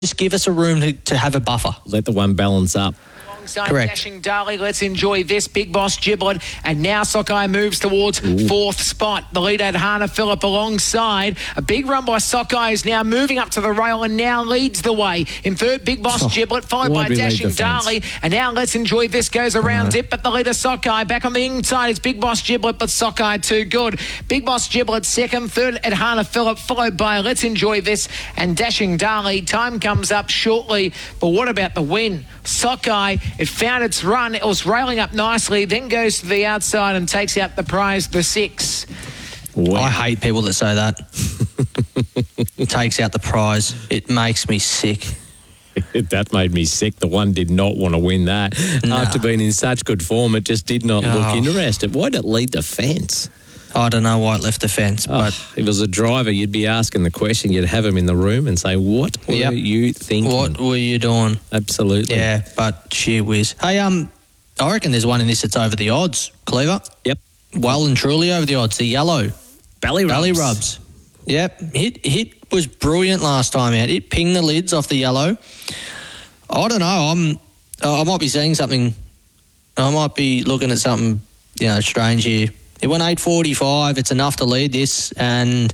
Just give us a room to have a buffer. Let the one balance up. Correct. Dashing Darley, let's enjoy this. Big Boss Giblet, and now Sockeye moves towards fourth spot. The leader at Hannah Phillip alongside. A big run by Sockeye is now moving up to the rail and now leads the way. In third, Big Boss Giblet, followed by Dashing Darley. And now Let's Enjoy This goes around it, but the leader Sockeye back on the inside is Big Boss Giblet, but Sockeye too good. Big Boss Giblet second, third at Hannah Phillip, followed by Let's Enjoy This and Dashing Darley. Time comes up shortly, but what about the win? Sockeye, it found its run. It was railing up nicely, then goes to the outside and takes out the prize, the 6. Wow. I hate people that say that. Takes out the prize. It makes me sick. That made me sick. The one did not want to win that. No. After being in such good form, it just did not look interested. Why did it lead the fence? I don't know why it left the fence, but if it was a driver, you'd be asking the question. You'd have him in the room and say, "What were you thinking? What were you doing?" Absolutely. Yeah, but sheer whiz. Hey, I reckon there's one in this that's over the odds, Cleaver. Yep. Well and truly over the odds. The yellow. Belly rubs. Belly rubs. Yep. Hit was brilliant last time out. It pinged the lids off the yellow. I don't know. I might be seeing something. I might be looking at something, strange here. It went 8.45. It's enough to lead this, and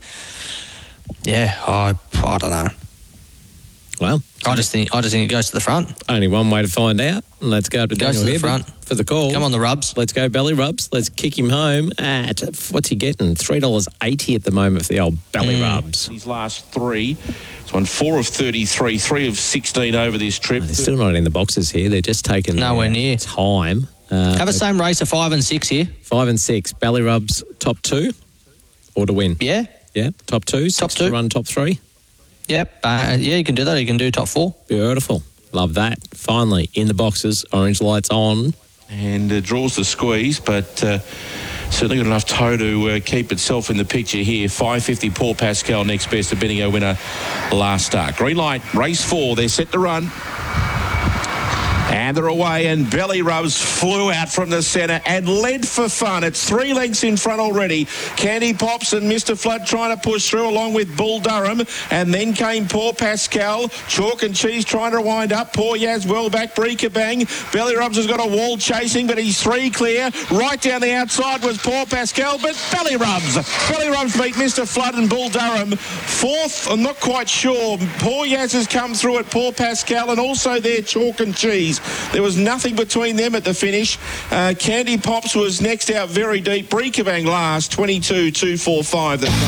I don't know. Well, I just think it goes to the front. Only one way to find out. Let's go up to Daniel the front for the call. Come on, the rubs. Let's go belly rubs. Let's kick him home at what's he getting? $3.80 at the moment for the old belly rubs. His last 3. He's won 4 of 33, 3 of 16 over this trip. They're still not in the boxes here. They're just taking nowhere near time. Have a same race of 5 and 6 here. 5 and 6. Belly rubs top 2 or to win? Yeah. Yeah, top 2. Top 2. To run top 3. Yep. You can do that. You can do top 4. Beautiful. Love that. Finally, in the boxes, orange lights on. And draws the squeeze, but certainly got enough toe to keep itself in the picture here. 5.50 Paul Pascal, next best, a Bendigo winner last start. Green light, race 4. They're set to run. And they're away, and Belly Rubs flew out from the centre and led for fun. It's 3 lengths in front already. Candy Pops and Mr. Flood trying to push through along with Bull Durham. And then came Poor Pascal. Chalk and Cheese trying to wind up. Poor Yaz well back. Breaker Bang. Belly Rubs has got a wall chasing, but he's 3 clear. Right down the outside was Poor Pascal, but Belly Rubs. Belly Rubs beat Mr. Flood and Bull Durham. 4th, I'm not quite sure. Poor Yaz has come through at Poor Pascal, and also there Chalk and Cheese. There was nothing between them at the finish. Candy Pops was next out very deep. Breaker Bang last, 22.245.